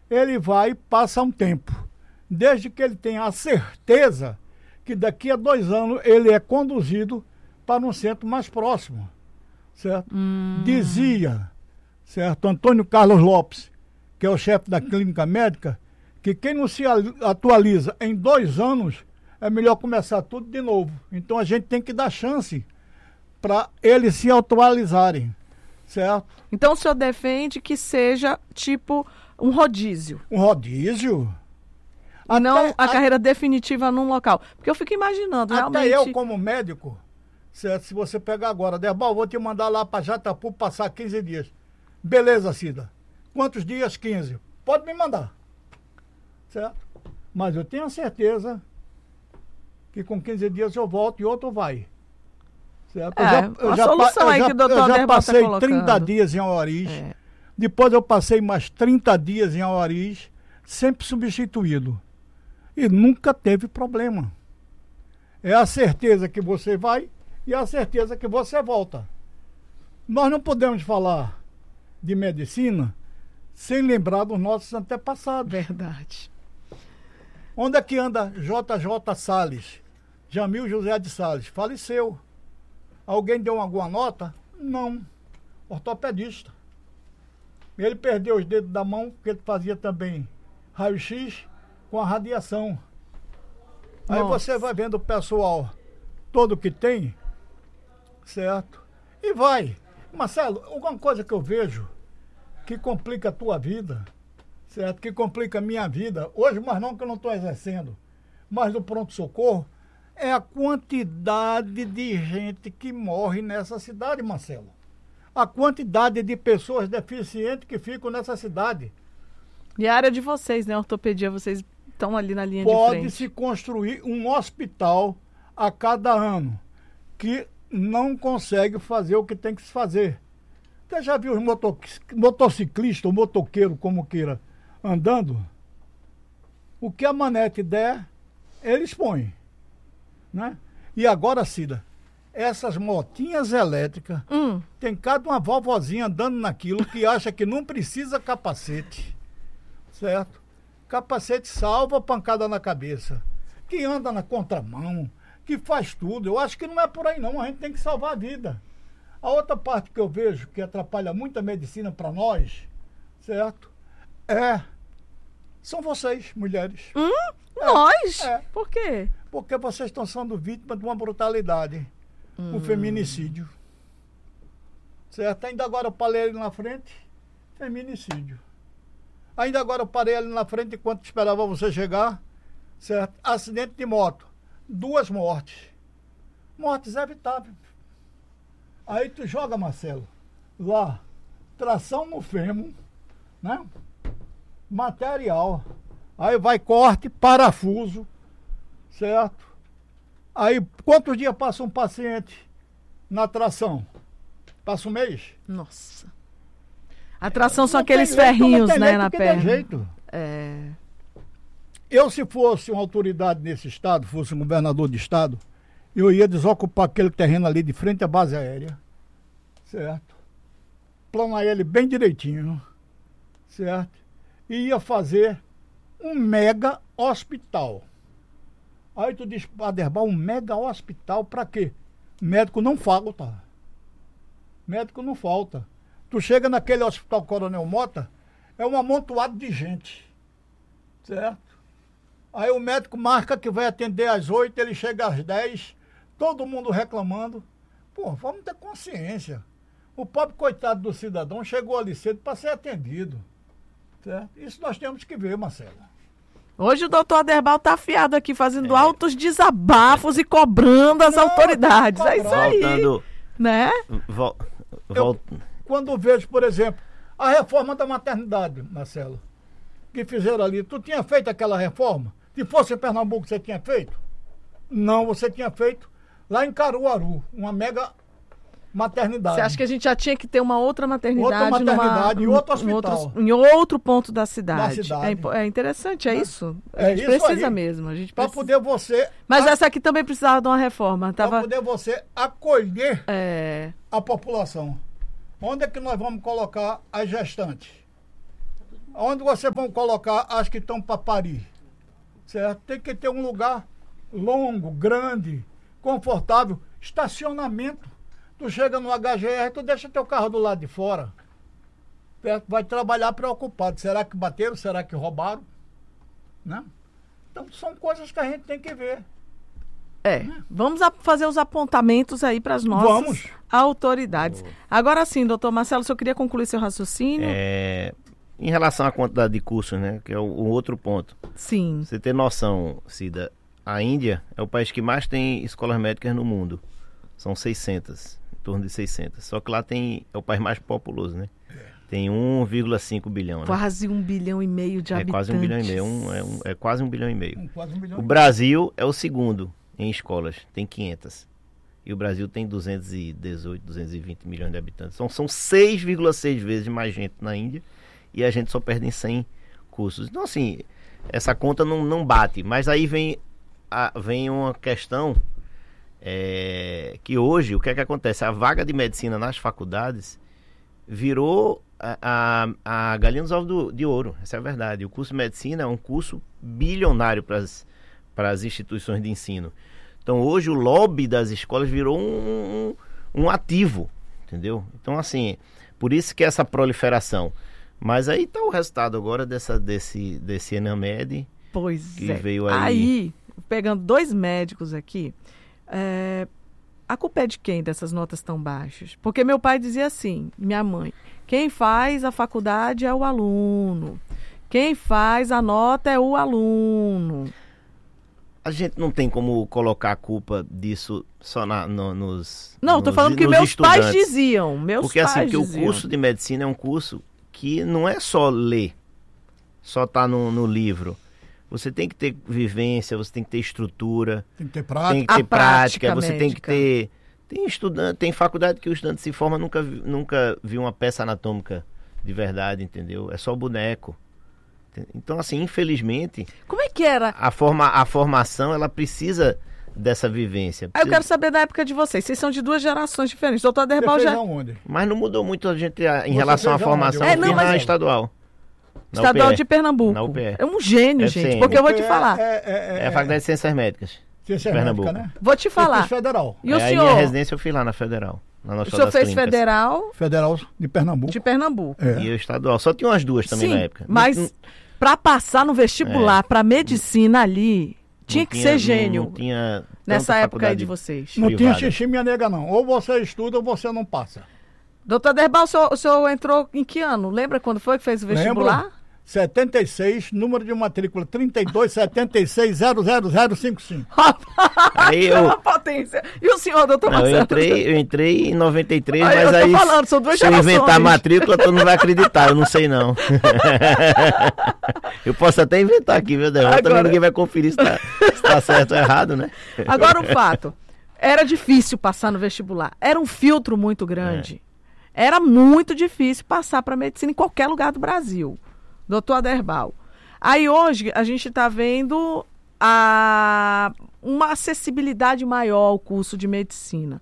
ele vai e passa um tempo. Desde que ele tenha a certeza que daqui a 2 anos ele é conduzido para um centro mais próximo, certo? Dizia, certo, Antônio Carlos Lopes, que é o chefe da clínica médica, que quem não se atualiza em 2 anos, é melhor começar tudo de novo. Então a gente tem que dar chance para eles se atualizarem, certo? Então o senhor defende que seja tipo um rodízio? Um rodízio? Não a carreira definitiva num local. Porque eu fico imaginando, realmente... Até eu, como médico, certo? Se você pegar agora, Derbal, vou te mandar lá para Jatapu passar 15 dias. Beleza, Cida. Quantos dias? 15. Pode me mandar. Certo? Mas eu tenho a certeza que com 15 dias eu volto e outro vai. Certo? A solução aí que o doutor Derbal está colocando. Eu já passei 30 dias em Auaris. Depois eu passei mais 30 dias em Auaris, sempre substituído. E nunca teve problema. É a certeza que você vai e a certeza que você volta. Nós não podemos falar de medicina sem lembrar dos nossos antepassados. Verdade. Onde é que anda JJ Salles? Jamil José de Salles. Faleceu. Alguém deu alguma nota? Não. Ortopedista. Ele perdeu os dedos da mão, porque ele fazia também raio-x com a radiação. Aí você vai vendo o pessoal todo que tem, certo? E vai. Marcelo, alguma coisa que eu vejo que complica a tua vida, certo? Que complica a minha vida, hoje, mas não que eu não estou exercendo, mas no pronto-socorro, é a quantidade de gente que morre nessa cidade, Marcelo. A quantidade de pessoas deficientes que ficam nessa cidade. E a área de vocês, né? Ortopedia, vocês estão ali na linha de frente. Pode-se construir um hospital a cada ano que não consegue fazer o que tem que se fazer. Você já viu os motociclistas, ou motoqueiro, como queira, andando? O que a manete der, eles põem. Né? E agora, Cida, essas motinhas elétricas, tem cada uma vovozinha andando naquilo que acha que não precisa capacete. Certo? Capacete salva pancada na cabeça. Que anda na contramão, que faz tudo. Eu acho que não é por aí não, a gente tem que salvar a vida. A outra parte que eu vejo que atrapalha muito a medicina para nós, certo? São vocês, mulheres. Nós? Por quê? Porque vocês estão sendo vítimas de uma brutalidade. Um feminicídio. Certo? Ainda agora eu parei ali na frente, feminicídio. Ainda agora eu parei ali na frente enquanto esperava você chegar, certo? Acidente de moto. 2 mortes. Mortes evitáveis. Aí tu joga, Marcelo, lá, tração no fêmur, né? Material. Aí vai corte, parafuso, certo? Aí quantos dias passa um paciente na tração? Passa um mês? Nossa. A tração são aqueles ferrinhos, né, na perna. Tem jeito. Eu, se fosse uma autoridade nesse estado, fosse um governador de estado, eu ia desocupar aquele terreno ali de frente à base aérea, certo? Planar ele bem direitinho, certo? E ia fazer um mega hospital. Aí tu diz, Derbal, um mega hospital pra quê? Médico não falta. Médico não falta. Tu chega naquele hospital Coronel Mota, é um amontoado de gente, certo? Aí o médico marca que vai atender às 8, ele chega às 10, todo mundo reclamando. Pô, vamos ter consciência. O pobre coitado do cidadão chegou ali cedo para ser atendido, certo? Isso nós temos que ver, Marcelo. Hoje o doutor Derbal está afiado aqui, fazendo altos desabafos e cobrando as autoridades. É isso aí. Voltando, né? Quando vejo, por exemplo, a reforma da maternidade, Marcelo, que fizeram ali, tu tinha feito aquela reforma? Se fosse em Pernambuco, você tinha feito? Não, você tinha feito lá em Caruaru, uma mega maternidade. Você acha que a gente já tinha que ter uma outra maternidade? Outra maternidade e outro hospital. Em outro ponto da cidade. Da cidade. É interessante, é isso? É a gente isso precisa aí. Mesmo. Para poder você... Mas essa aqui também precisava de uma reforma. Para poder você acolher a população. Onde é que nós vamos colocar as gestantes? Onde vocês vão colocar as que estão para parir? Certo? Tem que ter um lugar longo, grande, confortável, estacionamento. Tu chega no HGR, tu deixa teu carro do lado de fora. Certo? Vai trabalhar preocupado. Será que bateram? Será que roubaram? Né? Então são coisas que a gente tem que ver. Vamos fazer os apontamentos aí para as nossas autoridades. Agora sim, doutor Marcelo, se eu queria concluir seu raciocínio. Em relação à quantidade de cursos, né, que é o outro ponto. Sim. Você tem noção, Cida, a Índia é o país que mais tem escolas médicas no mundo. São 600, em torno de 600. Só que lá é o país mais populoso, né? Tem 1,5 bilhão. Né? Quase 1,5 bilhão de habitantes. Quase 1,5 bilhão. É quase 1,5 bilhão. Quase 1 bilhão. O Brasil é o segundo em escolas, tem 500. E o Brasil tem 218, 220 milhões de habitantes. Então são 6,6 vezes mais gente na Índia e a gente só perde em 100 cursos. Então assim, essa conta não bate. Mas aí vem uma questão que hoje, o que é que acontece? A vaga de medicina nas faculdades virou a galinha dos ovos de ouro. Essa é a verdade. O curso de medicina é um curso bilionário para as instituições de ensino. Então hoje o lobby das escolas virou um ativo, entendeu? Então assim, por isso que essa proliferação. Mas aí está o resultado agora desse Enamed. Pois que é. Veio aí. Aí, pegando 2 médicos aqui, a culpa é de quem dessas notas tão baixas? Porque meu pai dizia assim, minha mãe, quem faz a faculdade é o aluno, quem faz a nota é o aluno. A gente não tem como colocar a culpa disso só nos Não, estou falando que meus pais diziam. Porque o curso de medicina é um curso que não é só ler, só tá no livro. Você tem que ter vivência, você tem que ter estrutura. Tem que ter prática. Tem que ter prática, você médica. tem que ter... Tem faculdade que o estudante se forma, nunca viu uma peça anatômica de verdade, entendeu? É só boneco. Então, assim, infelizmente... Como é que era? A formação, ela precisa dessa vivência. Eu quero saber da época de vocês. Vocês são de 2 gerações diferentes. Doutor Aderbal já... Aonde? Mas não mudou muito a gente em relação à formação. Onde? Eu fiz na estadual. Na Estadual UPE. de Pernambuco. Na UPE. É um gênio, FCM. gente. Porque eu vou te falar. É a Faculdade de Ciências Médicas. Ciência Pernambuco. médica, né? Vou te falar. Eu fiz federal. E o Aí senhor? minha residência eu fiz lá na Federal. O senhor fez federal Federal de Pernambuco. de Pernambuco. E eu estadual. Só tinha umas duas também na época. Mas para passar no vestibular, para medicina ali, tinha que ser gênio. Não tinha nessa época aí de vocês. Não tinha xixi minha nega, não. Ou você estuda ou você não passa. Doutor Aderbal, o senhor entrou em que ano? Lembra quando foi que fez o vestibular? Lembro. 76, número de matrícula 3276000055. Aí Uma potência. E o senhor, doutor Não, Marcelo? eu entrei em 93, Aí eu mas tô aí falando, são 2 se eu gerações. inventar a matrícula, tu não vai acreditar, eu não sei não. Eu posso até inventar aqui, meu Deus, também ninguém vai conferir se tá certo ou errado, né? Agora o fato, era difícil passar no vestibular, era um filtro muito grande. Era muito difícil passar para medicina em qualquer lugar do Brasil. Doutor Aderbal. Aí hoje a gente está vendo uma acessibilidade maior ao curso de medicina.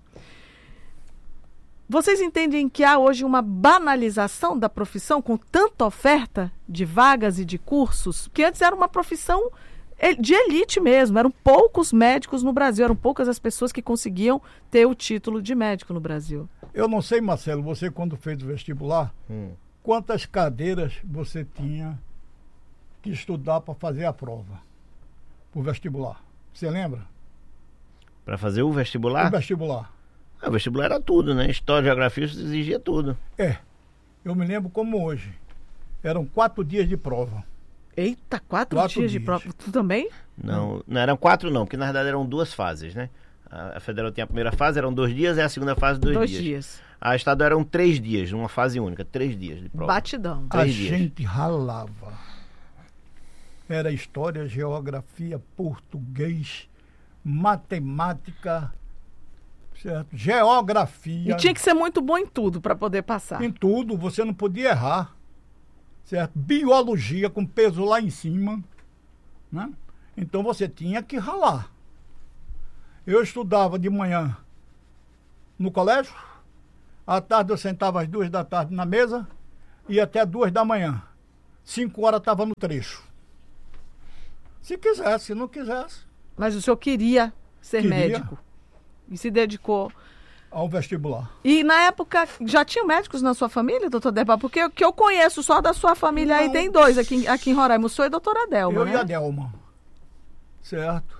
Vocês entendem que há hoje uma banalização da profissão com tanta oferta de vagas e de cursos, que antes era uma profissão de elite mesmo, eram poucos médicos no Brasil, eram poucas as pessoas que conseguiam ter o título de médico no Brasil. Eu não sei, Marcelo, você quando fez o vestibular, quantas cadeiras você tinha que estudar para fazer a prova, o vestibular? Você lembra? Para fazer o vestibular? O vestibular. O vestibular era tudo, né? História, geografia, isso exigia tudo. Eu me lembro como hoje. Eram 4 dias de prova. Eita, 4 dias de prova. Tu também? Não eram 4 não, porque na verdade eram 2 fases, né? A Federal tinha a primeira fase, eram 2 dias, e a segunda fase 2 dias. A estadual eram 3 dias, numa fase única, 3 dias de prova. Batidão. 3 dias. Gente ralava. Era história, geografia, português, matemática, certo? Geografia. E tinha que ser muito bom em tudo para poder passar. Em tudo, você não podia errar. Certo? Biologia com peso lá em cima, né? Então você tinha que ralar. Eu estudava de manhã no colégio, à tarde eu sentava às 2 da tarde na mesa e até 2 da manhã. 5 horas estava no trecho. Se quisesse, se não quisesse. Mas o senhor queria ser Queria. médico e se dedicou. Ao vestibular. E na época, já tinha médicos na sua família, doutor Deba? Porque o que eu conheço só da sua família aí Não. tem 2 aqui em Roraima. O senhor e a doutora Delma, Eu né? e a Delma. Certo?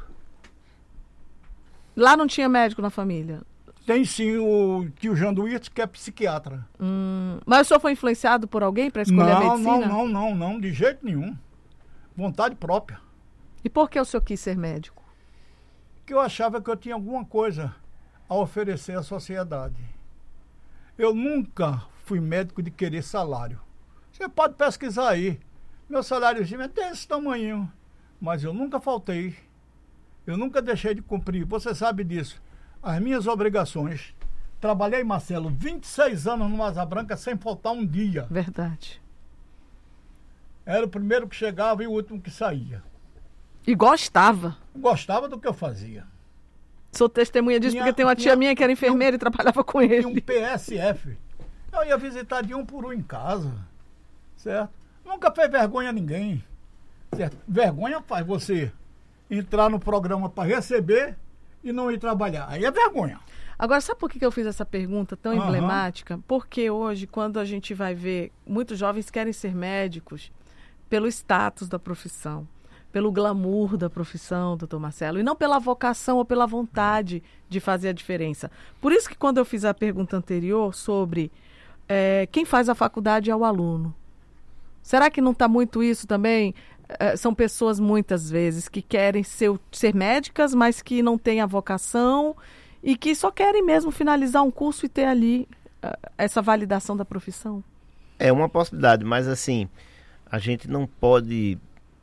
Lá não tinha médico na família. Tem sim o tio Janduítes, que é psiquiatra. Mas o senhor foi influenciado por alguém para escolher a medicina? Não, de jeito nenhum. Vontade própria. E por que o senhor quis ser médico? Que eu achava que eu tinha alguma coisa a oferecer à sociedade. Eu nunca fui médico de querer salário. Você pode pesquisar aí. Meu saláriozinho é desse tamanho. Mas eu nunca faltei. Eu nunca deixei de cumprir. Você sabe disso. As minhas obrigações. Trabalhei, Marcelo, 26 anos no Asa Branca sem faltar um dia. Verdade. Era o primeiro que chegava e o último que saía. E gostava. Gostava do que eu fazia. Sou testemunha disso porque tem uma tia minha que era enfermeira e trabalhava com Tinha um ele. PSF. Eu ia visitar de um por um em casa. Certo? Nunca fez vergonha a ninguém. Certo? Vergonha faz você entrar no programa para receber e não ir trabalhar. Aí é vergonha. Agora, sabe por que eu fiz essa pergunta tão emblemática? Porque hoje, quando a gente vai ver, muitos jovens querem ser médicos pelo status da profissão, pelo glamour da profissão, doutor Marcelo, e não pela vocação ou pela vontade de fazer a diferença. Por isso que quando eu fiz a pergunta anterior sobre quem faz a faculdade é o aluno. Será que não está muito isso também? São pessoas, muitas vezes, que querem ser médicas, mas que não têm a vocação e que só querem mesmo finalizar um curso e ter ali essa validação da profissão. É uma possibilidade, mas assim, a gente não pode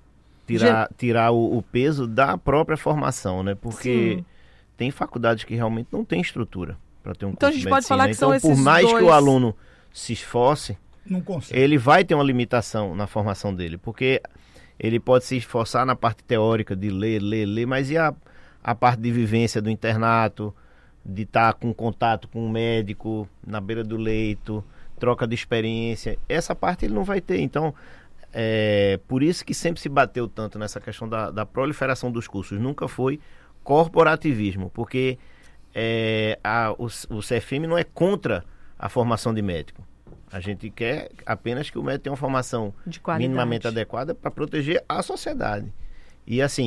tirar o peso da própria formação, né? Porque Sim. tem faculdades que realmente não tem estrutura para ter um Então curso a gente de pode medicina. falar que então, são esses por mais que dois... o aluno se esforce, Não consigo. ele vai ter uma limitação na formação dele, porque ele pode se esforçar na parte teórica de ler, mas e a parte de vivência do internato, de estar com contato com o médico na beira do leito, troca de experiência, essa parte ele não vai ter. Então, por isso que sempre se bateu tanto nessa questão da proliferação dos cursos. Nunca foi corporativismo, porque o CFM não é contra a formação de médico. A gente quer apenas que o médico tenha uma formação De qualidade. minimamente adequada para proteger a sociedade. E assim,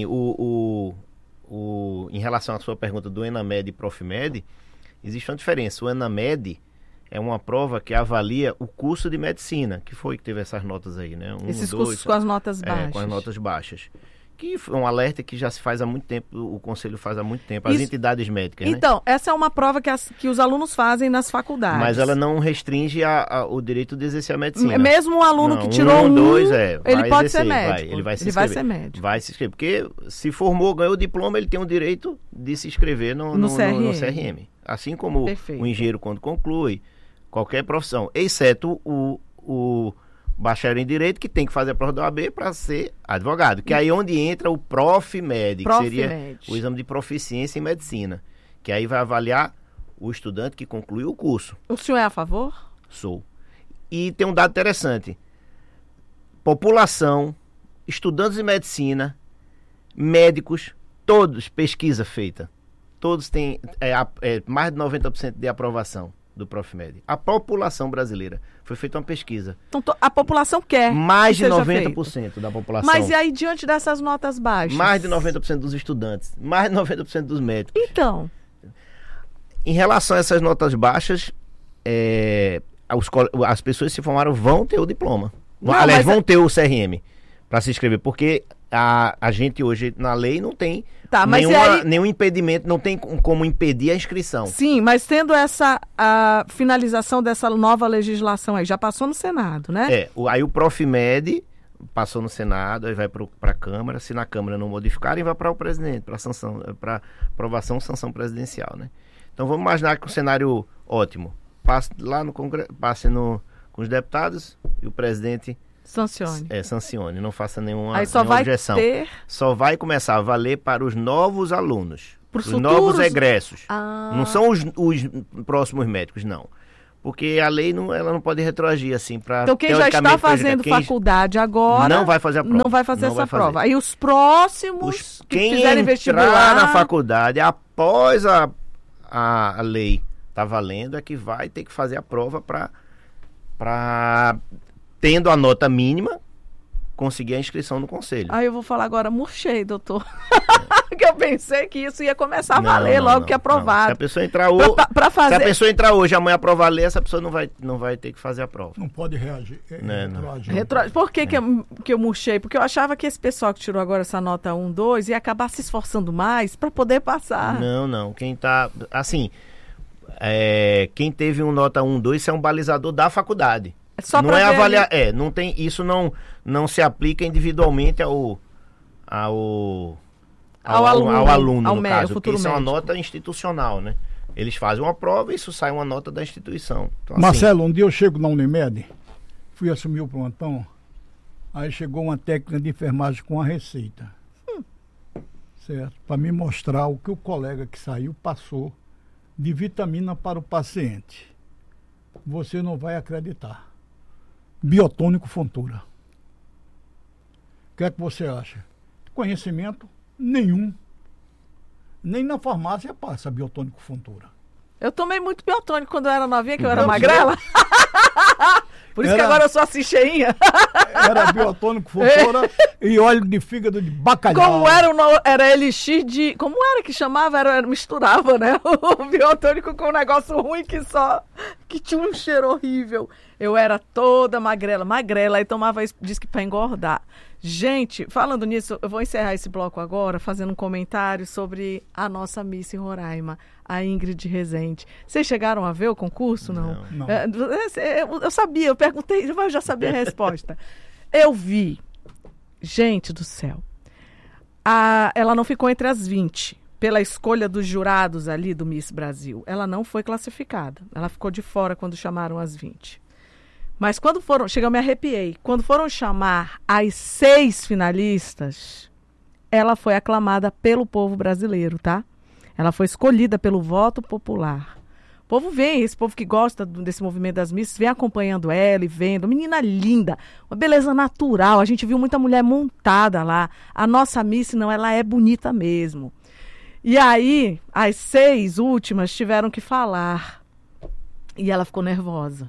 em relação à sua pergunta do ENAMED e PROFMED, existe uma diferença. O ENAMED é uma prova que avalia o curso de medicina, que foi que teve essas notas aí, né? Esses cursos com as notas baixas. Com as notas baixas. Que foi um alerta que já se faz há muito tempo, o Conselho faz há muito tempo, as entidades médicas, né? Então, essa é uma prova que os alunos fazem nas faculdades. Mas ela não restringe o direito de exercer a medicina. Mesmo um aluno que tirou ele pode ser médico. Ele vai se vai inscrever. ser médico. Vai se inscrever. Porque se formou, ganhou o diploma, ele tem o direito de se inscrever no CRM. Assim como Perfeito. o engenheiro, quando conclui qualquer profissão, exceto o bacharel em Direito, que tem que fazer a prova da OAB para ser advogado. Que aí é onde entra o PROFMED, que seria o exame de proficiência em medicina. Que aí vai avaliar o estudante que concluiu o curso. O senhor é a favor? Sou. E tem um dado interessante. População, estudantes de medicina, médicos, todos, pesquisa feita, todos têm mais de 90% de aprovação do PROFMED. A população brasileira. Foi feita uma pesquisa. Então a população quer. Mais de que seja 90% feito. da população. Mas e aí, diante dessas notas baixas? Mais de 90% dos estudantes. Mais de 90% dos médicos. Então. Em relação a essas notas baixas, as pessoas que se formaram vão ter o diploma. Aliás, vão ter o CRM para se inscrever, porque a gente hoje, na lei, não tem nenhum impedimento, não tem como impedir a inscrição. Sim, mas tendo a finalização dessa nova legislação aí, já passou no Senado, né? Aí o PROFMED passou no Senado, aí vai para a Câmara, se na Câmara não modificarem, vai para o presidente, para aprovação, sanção presidencial, né? Então vamos imaginar que um cenário ótimo, passe lá no Congresso, com os deputados e o presidente sancione. Sancione, não faça nenhuma aí só vai objeção. Só vai começar a valer para os novos alunos, os futuros... novos egressos. Ah. Não são os próximos médicos, não. Porque a lei ela não pode retroagir assim para. Então quem já está fazendo faculdade agora não vai fazer a prova. Não vai fazer essa prova. Aí os próximos que fizerem vestibular na faculdade após a lei tá valendo é que vai ter que fazer a prova para tendo a nota mínima conseguir a inscrição no conselho. Aí eu vou falar agora, murchei, doutor. Que eu pensei que isso ia começar a valer logo que aprovado. Se a pessoa entrar hoje, se a pessoa entrar hoje, amanhã aprovar a lei, essa pessoa não vai ter que fazer a prova. Não pode reagir. Por que eu murchei? Porque eu achava que esse pessoal que tirou agora essa nota 1, 2 ia acabar se esforçando mais para poder passar. Não. Quem tá, assim, quem teve um nota 1, 2, isso é um balizador da faculdade. Só não é avaliar, não tem, isso não se aplica individualmente ao aluno, no caso, porque isso é uma nota institucional, né? Eles fazem uma prova e isso sai uma nota da instituição. Então, Marcelo, um dia eu chego na Unimed, fui assumir o plantão, aí chegou uma técnica de enfermagem com a receita, certo? Para me mostrar o que o colega que saiu passou de vitamina para o paciente. Você não vai acreditar. Biotônico Fontoura. O que é que você acha? Conhecimento nenhum. Nem na farmácia passa Biotônico Fontoura. Eu tomei muito biotônico quando eu era novinha, que eu era magrela. Por isso que agora eu sou assim cheinha. Era Biotônico Fontoura e óleo de fígado de bacalhau. Como era elixir de... Como era que chamava? Misturava, né? O biotônico com um negócio ruim que tinha um cheiro horrível. Eu era toda magrela, aí tomava isso, diz que para engordar. Gente, falando nisso, eu vou encerrar esse bloco agora fazendo um comentário sobre a nossa Miss Roraima, a Ingrid Rezende. Vocês chegaram a ver o concurso, não? Não. Eu sabia, eu perguntei, mas eu já sabia a resposta. Eu vi, gente do céu, ela não ficou entre as 20, pela escolha dos jurados ali do Miss Brasil. Ela não foi classificada, ela ficou de fora quando chamaram as 20. Mas quando eu me arrepiei, quando foram chamar as 6 finalistas, ela foi aclamada pelo povo brasileiro, tá? Ela foi escolhida pelo voto popular. O povo vem, esse povo que gosta desse movimento das Misses, vem acompanhando ela e vendo. Menina linda, uma beleza natural. A gente viu muita mulher montada lá. A nossa Miss, não, ela é bonita mesmo. E aí, as 6 últimas tiveram que falar. E ela ficou nervosa.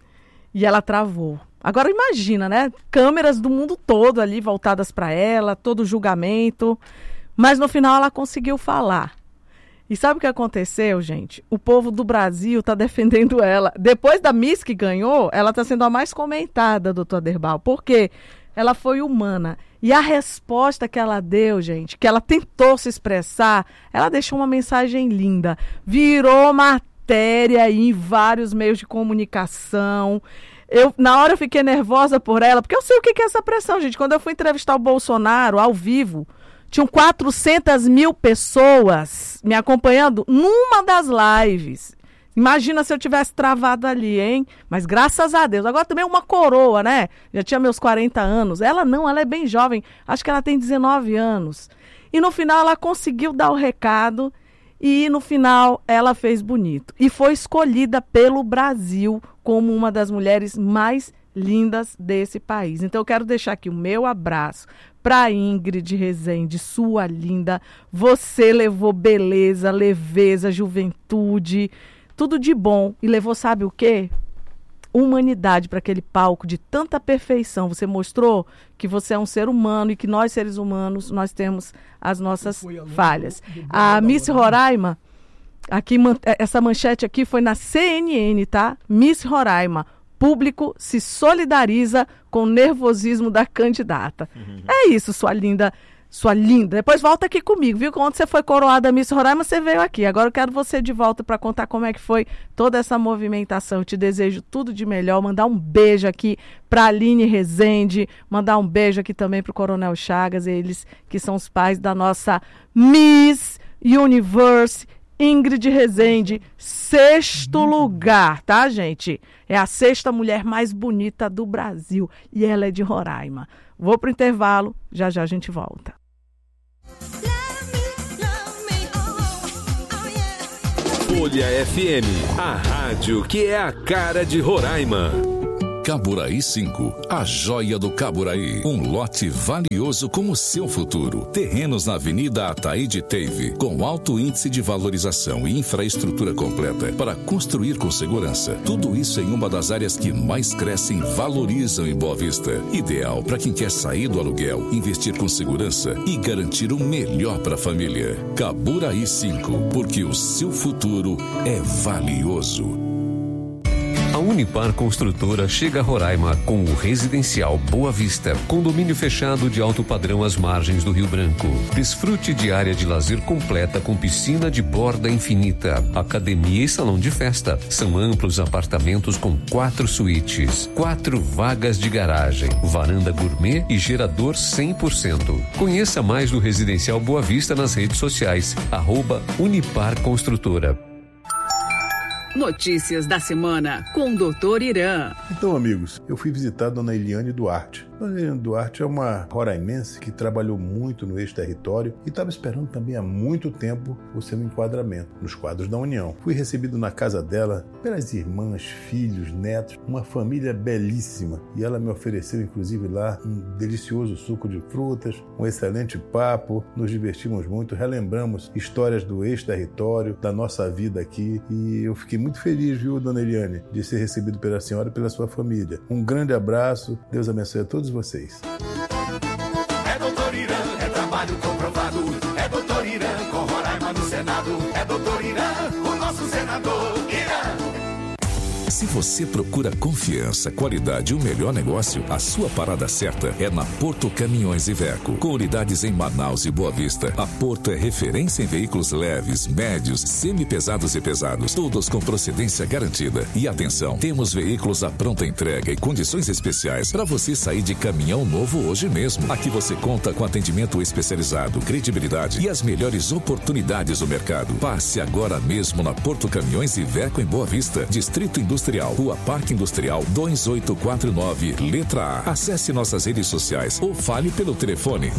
E ela travou. Agora imagina, né? Câmeras do mundo todo ali voltadas para ela, todo o julgamento. Mas no final ela conseguiu falar. E sabe o que aconteceu, gente? O povo do Brasil está defendendo ela. Depois da Miss que ganhou, ela está sendo a mais comentada, doutor Aderbal. Por quê? Ela foi humana. E a resposta que ela deu, gente, que ela tentou se expressar, ela deixou uma mensagem linda. Virou matéria aí em vários meios de comunicação. Na hora eu fiquei nervosa por ela, porque eu sei o que é essa pressão, gente. Quando eu fui entrevistar o Bolsonaro ao vivo, tinham 400 mil pessoas me acompanhando numa das lives. Imagina se eu tivesse travado ali, hein? Mas graças a Deus. Agora também uma coroa, né? Já tinha meus 40 anos. Ela não, ela é bem jovem. Acho que ela tem 19 anos. E no final ela conseguiu dar o recado. E no final ela fez bonito. E foi escolhida pelo Brasil como uma das mulheres mais lindas desse país. Então eu quero deixar aqui o meu abraço para Ingrid Rezende, sua linda. Você levou beleza, leveza, juventude, tudo de bom. E levou, sabe o quê? Humanidade para aquele palco de tanta perfeição. Você mostrou que você é um ser humano e que nós, seres humanos, nós temos as nossas falhas. A Miss Roraima, aqui, essa manchete aqui foi na CNN, tá? Miss Roraima, público se solidariza com o nervosismo da candidata. É isso, sua linda. Depois volta aqui comigo, viu? Quando você foi coroada Miss Roraima, você veio aqui. Agora eu quero você de volta para contar como é que foi toda essa movimentação. Eu te desejo tudo de melhor. Mandar um beijo aqui para Aline Rezende, mandar um beijo aqui também para o Coronel Chagas, eles que são os pais da nossa Miss Universe, Ingrid Rezende, 6º lugar, tá, gente? É a 6ª mulher mais bonita do Brasil e ela é de Roraima. Vou pro intervalo, já a gente volta. Folha FM, a rádio que é a cara de Roraima. Caburaí 5, a joia do Caburaí. Um lote valioso como seu futuro. Terrenos na Avenida Ataíde Teve, com alto índice de valorização e infraestrutura completa para construir com segurança. Tudo isso em uma das áreas que mais crescem e valorizam em Boa Vista. Ideal para quem quer sair do aluguel, investir com segurança e garantir o melhor para a família. Caburaí 5, porque o seu futuro é valioso. A Unipar Construtora chega a Roraima com o Residencial Boa Vista, condomínio fechado de alto padrão às margens do Rio Branco. Desfrute de área de lazer completa com piscina de borda infinita, academia e salão de festa. São amplos apartamentos com 4 suítes, 4 vagas de garagem, varanda gourmet e gerador 100%. Conheça mais do Residencial Boa Vista nas redes sociais, @Unipar Construtora. Notícias da semana com o Dr. Irã. Então, amigos, eu fui visitar a dona Eliane Duarte. Dona Eliane Duarte é uma roraimense que trabalhou muito no ex-território e estava esperando também há muito tempo o seu enquadramento nos quadros da União. Fui recebido na casa dela pelas irmãs, filhos, netos, uma família belíssima. E ela me ofereceu, inclusive, lá um delicioso suco de frutas, um excelente papo. Nos divertimos muito, relembramos histórias do ex-território, da nossa vida aqui. E eu fiquei muito feliz, viu, dona Eliane, de ser recebido pela senhora e pela sua família. Um grande abraço, Deus abençoe a todos vocês. É doutor Irã, é trabalho comprovado. É doutor Irã, com Roraima no Senado. É doutor Irã, o nosso senador Irã. Se você procura confiança, qualidade e o melhor negócio, a sua parada certa é na Porto Caminhões Iveco. Com unidades em Manaus e Boa Vista, a Porto é referência em veículos leves, médios, semi-pesados e pesados, todos com procedência garantida. E atenção, temos veículos à pronta entrega e condições especiais para você sair de caminhão novo hoje mesmo. Aqui você conta com atendimento especializado, credibilidade e as melhores oportunidades do mercado. Passe agora mesmo na Porto Caminhões Iveco em Boa Vista, Distrito Industrial, Rua Parque Industrial 2849, letra A. Acesse nossas redes sociais ou fale pelo telefone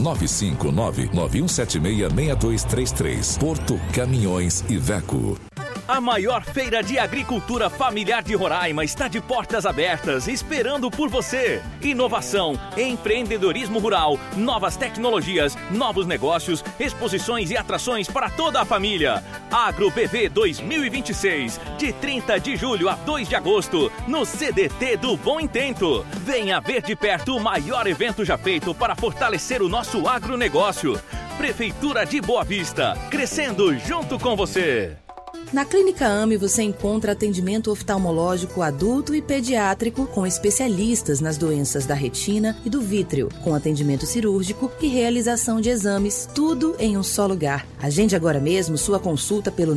959-9176-6233. Porto Caminhões Iveco. A maior feira de agricultura familiar de Roraima está de portas abertas, esperando por você. Inovação, empreendedorismo rural, novas tecnologias, novos negócios, exposições e atrações para toda a família. AgroBV 2026, de 30 de julho a 2 de agosto, no CDT do Bom Intento. Venha ver de perto o maior evento já feito para fortalecer o nosso agronegócio. Prefeitura de Boa Vista, crescendo junto com você. Na Clínica AME você encontra atendimento oftalmológico adulto e pediátrico com especialistas nas doenças da retina e do vítreo, com atendimento cirúrgico e realização de exames, tudo em um só lugar. Agende agora mesmo sua consulta pelo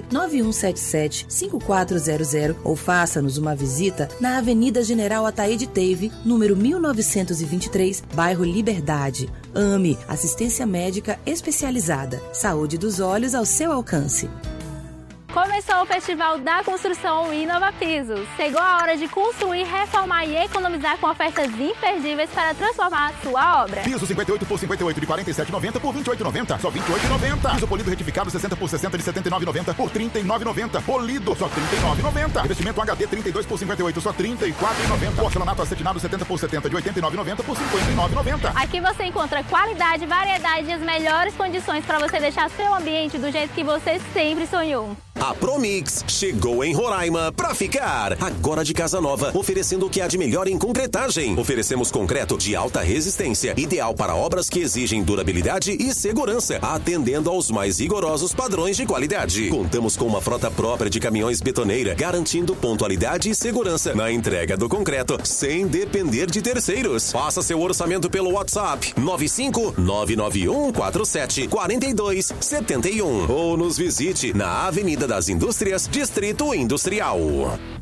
99177-5400 ou faça-nos uma visita na Avenida General Ataíde Teve, número 1923, bairro Liberdade. AME, assistência médica especializada. Saúde dos olhos ao seu alcance. Começou o Festival da Construção Inova Pisos. Chegou a hora de construir, reformar e economizar com ofertas imperdíveis para transformar a sua obra. Piso 58 por 58 de 47,90 por 28,90. Só 28,90. Piso polido retificado 60 por 60 de 79,90 por 39,90. Polido só 39,90. Revestimento HD 32 por 58 só 34,90. Porcelanato acetinado 70 por 70 de 89,90 por 59,90. Aqui você encontra qualidade, variedade e as melhores condições para você deixar seu ambiente do jeito que você sempre sonhou. A Promix chegou em Roraima pra ficar. Agora de casa nova, oferecendo o que há de melhor em concretagem. Oferecemos concreto de alta resistência, ideal para obras que exigem durabilidade e segurança, atendendo aos mais rigorosos padrões de qualidade. Contamos com uma frota própria de caminhões betoneira, garantindo pontualidade e segurança na entrega do concreto, sem depender de terceiros. Faça seu orçamento pelo WhatsApp 95991474271 ou nos visite na Avenida das Indústrias, Distrito Industrial.